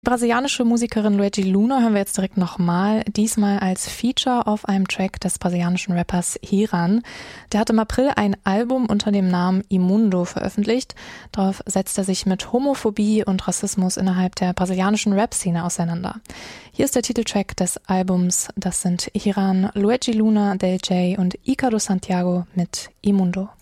Brasilianische Musikerin Luigi Luna hören wir jetzt direkt nochmal, diesmal als Feature auf einem Track des brasilianischen Rappers Hiran. Der hat im April ein Album unter dem Namen Imundo veröffentlicht. Darauf setzt er sich mit Homophobie und Rassismus innerhalb der brasilianischen Rap-Szene auseinander. Hier ist der Titeltrack des Albums, das sind Hiran, Luigi Luna, Del J und Ícaro Santiago mit Imundo.